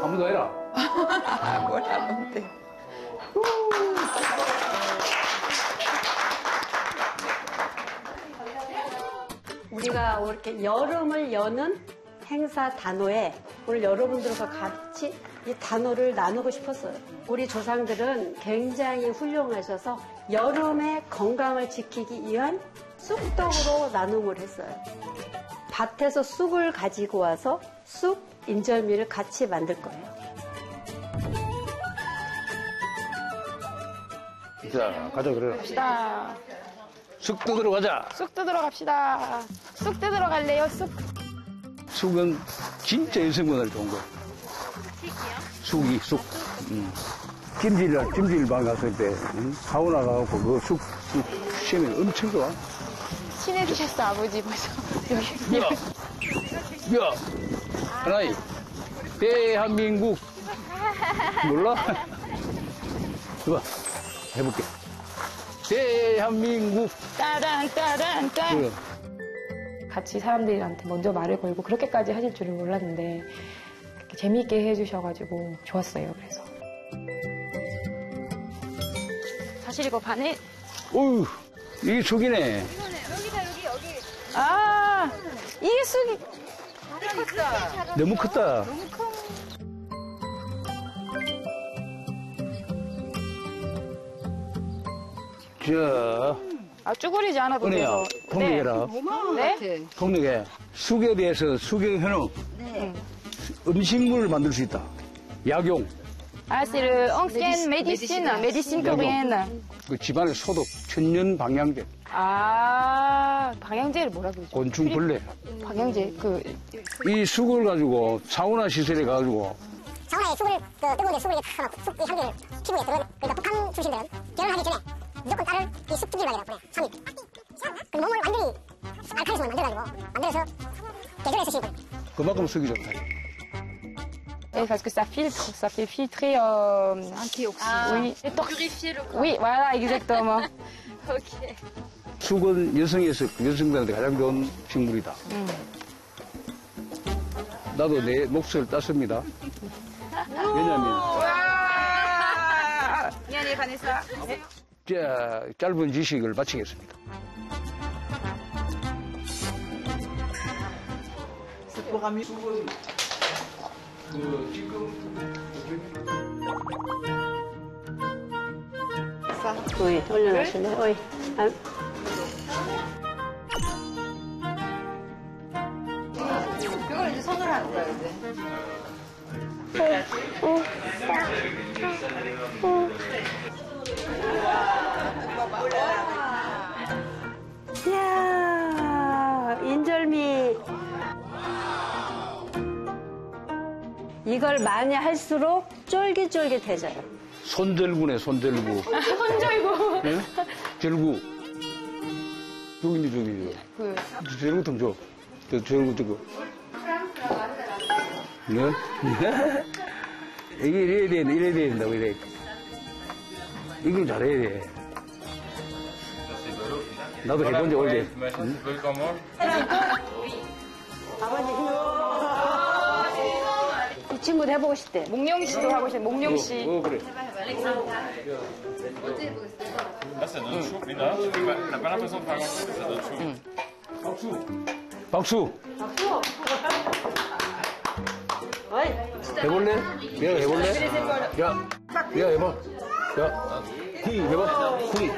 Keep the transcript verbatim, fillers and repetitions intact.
아무도 해라. 아, 뭘 하는데. 우리가 이렇게 여름을 여는 행사 단오에 오늘 여러분들과 같이 이 단오를 나누고 싶었어요. 우리 조상들은 굉장히 훌륭하셔서 여름의 건강을 지키기 위한 쑥떡으로 나눔을 했어요. 밭에서 쑥을 가지고 와서 쑥 인절미를 같이 만들 거예요. 자, 가자, 그래. 갑시다. 쑥 뜯으러 가자. 쑥 뜯으러 갑시다. 쑥 뜯으러 갈래요, 쑥? 쑥은 진짜 여성분들 좋은 거야. 쑥이, 쑥. 음. 찜질, 찜질방 갔을 때, 응? 사우나 가갖고 그 쑥, 쑥 시험이 엄청 좋아. 친해지셨어, 아버지 벌써. 여기. 야! 야! 하나이, 대한민국. 몰라? 이봐, 해볼게. 대한민국. 따란, 따란, 딴. 그래. 같이 사람들한테 먼저 말을 걸고 그렇게까지 하실 줄은 몰랐는데 그렇게 재미있게 해주셔가지고 좋았어요. 그래서 사실 이거 반에 어휴, 이게 쑥이네. 여기다 여기 여기. 아 이게 쑥이 너무 크다. 너무 커. 자, 아 쭈그리지 않아도 은혜야, 돼서 통역해라. 네? 통역해. 쑥에 대해서 쑥의 현혹. 네. 음식물을 만들 수 있다. 약용. Ah, c'est le ancienne médecine, médecine coréenne. 그 집안의 소독, 천연 방향제, 아 방향제를 뭐라 그러죠? 곤충 벌레. 방향제 그 이 쑥을 가지고 사우나 시설에 가지고 사우나에 쑥을, 그, 뜨거운 데 쑥을 이렇게 탁 쑥, 이 향기를 피부에 들어, 그러니까 북한 출신들은 결혼하기 전에 무조건 딸을 이 쑥 찜질방에다 보내, 삼 일. 그 몸을 완전히 알칼리즘을 만들어가지고, 만들어서 계절해서 씹고. 그만큼 쑥이 좋다. Et parce que ça filtre, ça fait filtrer. Euh... Antioxydant. Oui. Purifier le corps. Oui, voilà, exactement. Ok. 쑥은 여성에서 여성들한테 가장 좋은 식물이다. 음. 나도 내 몫을 땄습니다. 왜냐면 미안해, 바네사. 자, 짧은 지식을 마치겠습니다. 쑥은 그 지금 어이, 올려놓으실래? 어이. 아, 그걸 이제 손으로 하는 거야, 이제. 이야, 인절미. 이걸 많이 할수록 쫄깃쫄깃해져요. 손절구네, 손절구. 손절구. 네? 절구. 저기 있네, 저기. 그 절구 좀 줘. 저 절구 저거. 네? 이게 이래야 돼, 이래야 된다고, 이래. 이걸 잘해야 돼. 나도 해본 지 오래돼. 응? 이 친구도 해보고 싶대. 몽룡 씨도 하고 싶어요. 몽룡 씨. 어, 그래. Là, ça donne chaud, mais là, t'as pas l'impression de faire grand-chose, mais ça donne chaud. 박수. 어이. 해볼래? 내가 해볼래? 야, 내가 해봐. 야, 쿵 해봐. 쿵.